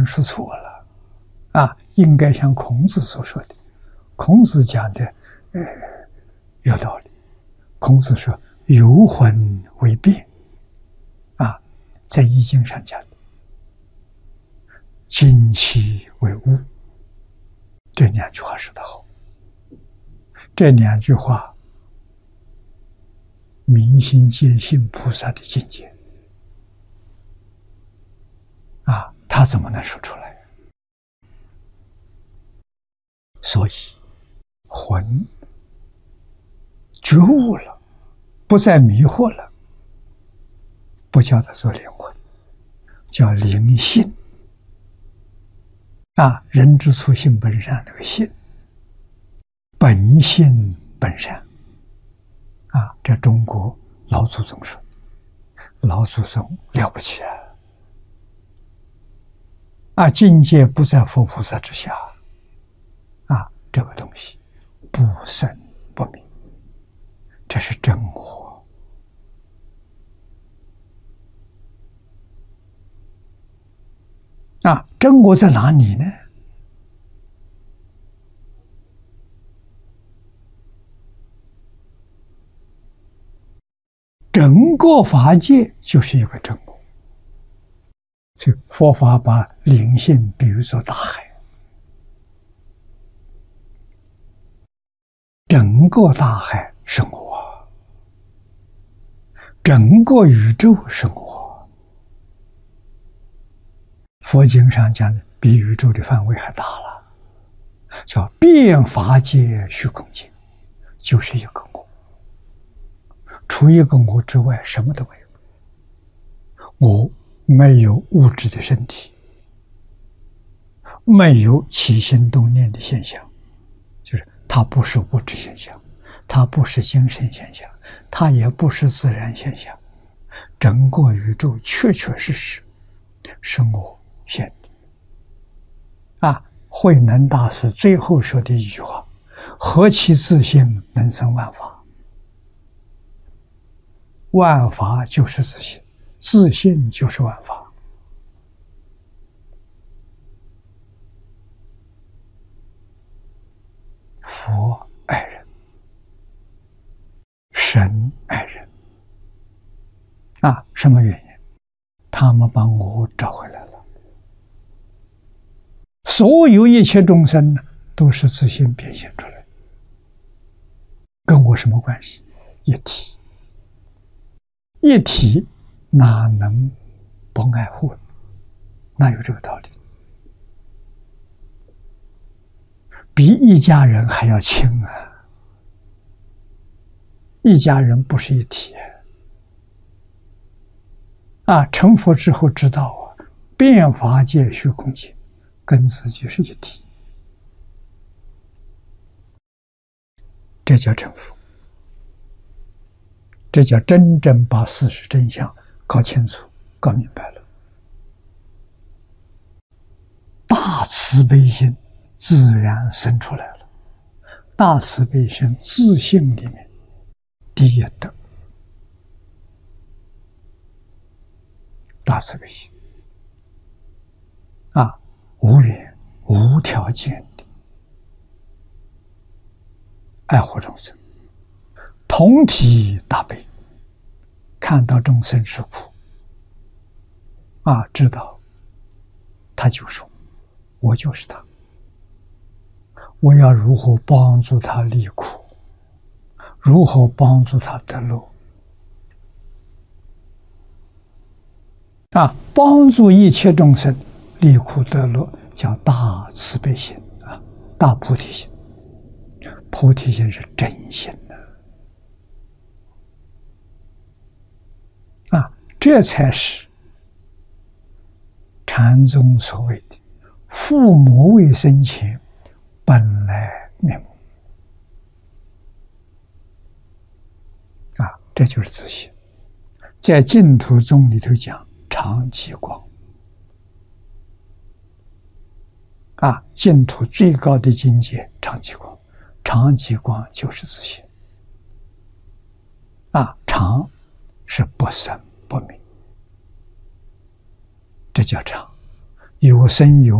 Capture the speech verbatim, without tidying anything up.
人说错了，啊，应该像孔子所说的，孔子讲的，呃，有道理。孔子说：“有魂为变。”啊，在《易经》上讲的，“精气为物”，这两句话说得好。这两句话明心见性菩萨的境界啊，他怎么能说出来？所以魂觉悟了，不再迷惑了，不叫它做灵魂，叫灵性啊。人之初，性本善，那个性，本性本善啊。这中国老祖宗说，老祖宗了不起啊！啊，境界不在佛菩萨之下啊，这个东西不生不灭，这是真我啊。真我在哪里呢？整个法界就是一个真我，所以佛法把灵性比喻作大海，整个大海是我，整个宇宙是我。佛经上讲的比宇宙的范围还大了，叫遍法界虚空界，就是一个我。除一个我之外，什么都没有。我没有物质的身体，没有起心动念的现象，就是它不是物质现象，它不是精神现象，它也不是自然现象。整个宇宙确确实实是我现的。啊，慧能大师最后说的一句话：“何其自性，能生万法。”万法就是自性，自性就是万法。佛爱人，神爱人啊！什么原因？他们把我找回来了。所有一切众生呢，都是自性变现出来，跟我什么关系？一体。一体哪能不爱护？哪有这个道理？比一家人还要亲啊！一家人不是一体啊！成佛之后知道啊，遍法界虚空界跟自己是一体，这叫成佛。这叫真正把事实真相搞清楚、搞明白了。大慈悲心自然生出来了。大慈悲心自性里面第一德，大慈悲心啊，无缘无条件的爱护众生。同体大悲，看到众生是苦啊，知道他就是我，我就是他，我要如何帮助他离苦，如何帮助他得乐啊？帮助一切众生离苦得乐，叫大慈悲心啊，大菩提心。菩提心是真心的。啊，这才是禅宗所谓的“父母未生前，本来面目”。啊，这就是自信。在净土宗里头讲常寂光。啊，净土最高的境界常寂光，常寂光就是自信。啊，常是不生不灭，这叫常。 有生有